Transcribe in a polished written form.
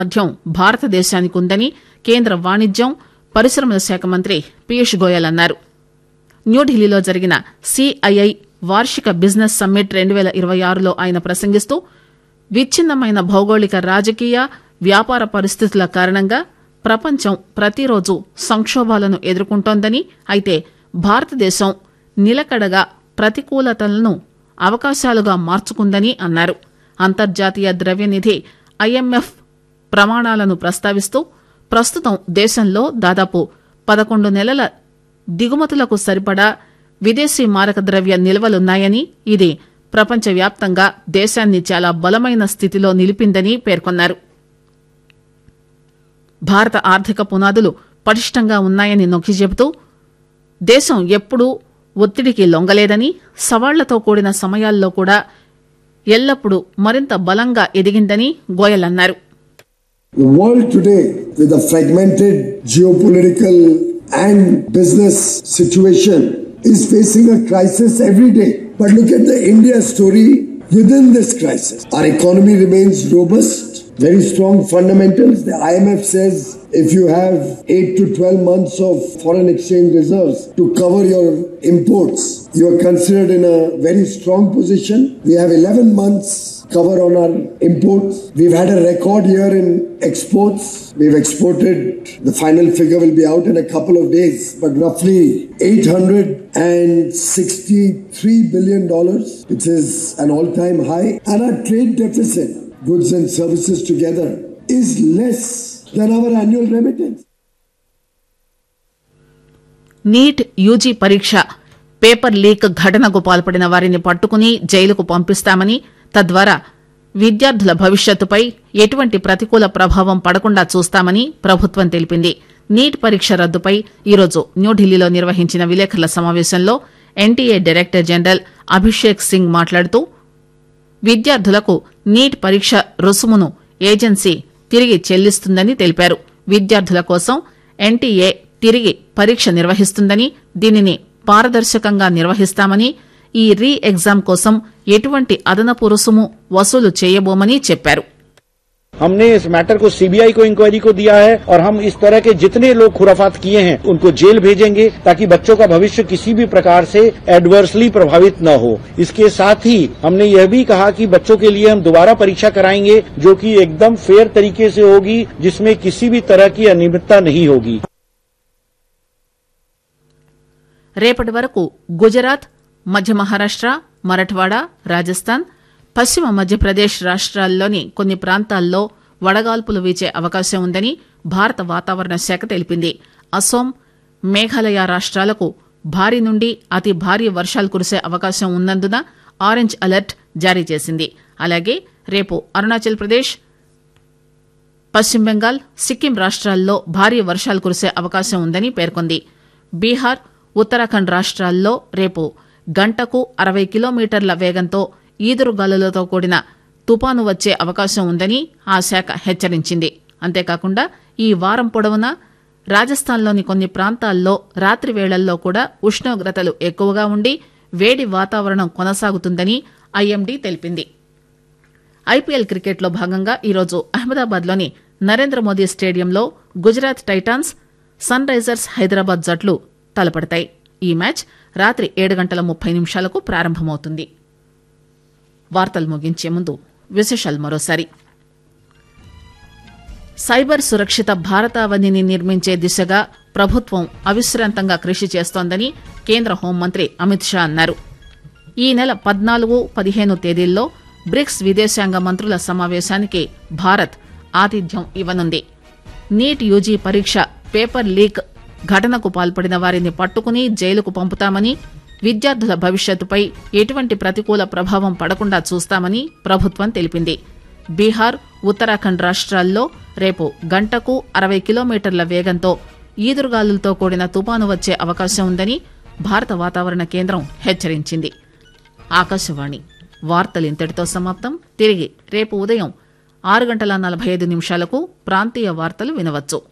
సామర్థ్యం భారతదేశానికి ఉందని కేంద్ర వాణిజ్యం పరిశ్రమల శాఖ మంత్రి పీయూష్ గోయల్ అన్నారు. న్యూఢిల్లీలో జరిగిన సిఐఐ వార్షిక బిజినెస్ సమ్మిట్ 2026లో ఆయన ప్రసంగిస్తూ విచ్ఛిన్నమైన భౌగోళిక రాజకీయ వ్యాపార పరిస్థితుల కారణంగా ప్రపంచం ప్రతిరోజు సంక్షోభాలను ఎదుర్కొంటోందని, అయితే భారతదేశం నిలకడగా ప్రతికూలతలను అవకాశాలుగా మార్చుకుందని అన్నారు. అంతర్జాతీయ ద్రవ్యనిధి ఐఎంఎఫ్ ప్రమాణాలను ప్రస్తావిస్తూ ప్రస్తుతం దేశంలో దాదాపు 11 నెలల దిగుమతులకు సరిపడా విదేశీ మారక ద్రవ్య నిల్వలున్నాయని, ఇది ప్రపంచవ్యాప్తంగా దేశాన్ని చాలా బలమైన స్థితిలో నిలిపిందని పేర్కొన్నారు. భారత ఆర్థిక పునాదులు పటిష్టంగా ఉన్నాయని నొక్కి చెబుతూ దేశం ఎప్పుడూ ఒత్తిడికి లొంగలేదని, సవాళ్లతో కూడిన సమయాల్లో కూడా ఎల్లప్పుడూ మరింత బలంగా ఎదిగిందని గోయల్ అన్నారు. The world today, with a fragmented geopolitical and business situation, is facing a crisis every day. But look at the India story within this crisis. Our economy remains robust, very strong fundamentals. The IMF says if you have 8 to 12 months of foreign exchange reserves to cover your imports, you are considered in a very strong position. We have 11 months cover on our imports. We've had a record year in exports. We've exported, the final figure will be out in a couple of days, but roughly $863 billion, which is an all-time high. And our trade deficit, goods and services together, is less than our annual remittance. NEET UG పరీక్ష paper leak ఘటనకు పాల్పడిన వారిని పట్టుకుని జైలుకు పంపిస్తామని, తద్వారా విద్యార్థుల భవిష్యత్తుపై ఎటువంటి ప్రతికూల ప్రభావం పడకుండా చూస్తామని ప్రభుత్వం తెలిపింది. నీట్ పరీక్ష రద్దుపై ఈరోజు న్యూఢిల్లీలో నిర్వహించిన విలేకరుల సమావేశంలో NTA director general Abhishek Singh మాట్లాడుతూ విద్యార్థులకు నీట్ పరీక్ష రుసుమును ఏజెన్సీ తిరిగి చెల్లిస్తుందని తెలిపారు. విద్యార్థుల కోసం ఎన్టీఏ తిరిగి పరీక్ష నిర్వహిస్తుందని, దీనిని పారదర్శకంగా నిర్వహిస్తామని, ఈ రీ ఎగ్జామ్ కోసం ఎటువంటి అదనపు రుసుము వసూలు చేయబోమని చెప్పారు. हमने इस मैटर को सीबीआई को इंक्वायरी को दिया है और हम इस तरह के जितने लोग खुराफात किए हैं उनको जेल भेजेंगे ताकि बच्चों का भविष्य किसी भी प्रकार से एडवर्सली प्रभावित न हो. इसके साथ ही हमने यह भी कहा कि बच्चों के लिए हम दोबारा परीक्षा कराएंगे जो कि एकदम फेयर तरीके से होगी, जिसमें किसी भी तरह की अनियमितता नहीं होगी. రేపటి వరకు గుజరాత్, మధ్య మహారాష్ట, మరఠ్వాడా, రాజస్థాన్, పశ్చిమ మధ్యప్రదేశ్ రాష్ట్రాల్లోని కొన్ని ప్రాంతాల్లో వడగాల్పులు వీచే అవకాశం ఉందని భారత వాతావరణ శాఖ తెలిపింది. అసోం, మేఘాలయ రాష్ట్రాలకు భారీ నుండి అతి భారీ వర్షాలు కురిసే అవకాశం ఉన్నందున ఆరెంజ్ అలర్ట్ జారీ చేసింది. అలాగే రేపు అరుణాచల్ ప్రదేశ్, పశ్చిమ బెంగాల్, సిక్కిం రాష్ట్రాల్లో భారీ వర్షాలు కురిసే అవకాశం ఉందని పేర్కొంది. బీహార్, ఉత్తరాఖండ్ రాష్ట్రాల్లో రేపు గంటకు 60 కిలోమీటర్ల వేగంతో ఈదురుగాలులతో కూడిన తుపాను వచ్చే అవకాశం ఉందని ఆ శాఖ హెచ్చరించింది. అంతేకాకుండా ఈ వారం పొడవునా రాజస్థాన్లోని కొన్ని ప్రాంతాల్లో రాత్రి వేళల్లో కూడా ఉష్ణోగ్రతలు ఎక్కువగా ఉండి వేడి వాతావరణం కొనసాగుతుందని ఐఎండీ తెలిపింది. ఐపీఎల్ క్రికెట్లో భాగంగా ఈరోజు అహ్మదాబాద్లోని నరేంద్రమోదీ స్టేడియంలో Gujarat Titans, sun Risers Hyderabad జట్లు తలపడతాయి. ఈ మ్యాచ్ రాత్రి 7:30 ప్రారంభమవుతుంది. వార్తలు ముగించే ముందు విశేషాలు మరోసారి. సైబర్ సురక్షిత భారతావనిని నిర్మించే దిశగా ప్రభుత్వం అవిశ్రాంతంగా కృషి చేస్తోందని కేంద్ర హోంమంత్రి అమిత్ షా అన్నారు. ఈ నెల 14, 15 తేదీల్లో బ్రిక్స్ విదేశాంగ మంత్రుల సమావేశానికి భారత్ ఆతిథ్యం ఇవ్వనుంది. నీట్ యూజీ పరీక్ష పేపర్ లీక్ ఘటనకు పాల్పడిన వారిని పట్టుకుని జైలుకు పంపుతామని, విద్యార్థుల భవిష్యత్తుపై ఎటువంటి ప్రతికూల ప్రభావం పడకుండా చూస్తామని ప్రభుత్వం తెలిపింది. బీహార్, ఉత్తరాఖండ్ రాష్ట్రాల్లో రేపు గంటకు 60 కిలోమీటర్ల వేగంతో ఈదురుగాలులతో కూడిన తుపాను వచ్చే అవకాశం ఉందని భారత వాతావరణ కేంద్రం హెచ్చరించింది. ఆకాశవాణి వార్తలు ఇంతటితో సమాప్తం. తిరిగి రేపు ఉదయం 6:45 ప్రాంతీయ వార్తలు వినవచ్చు.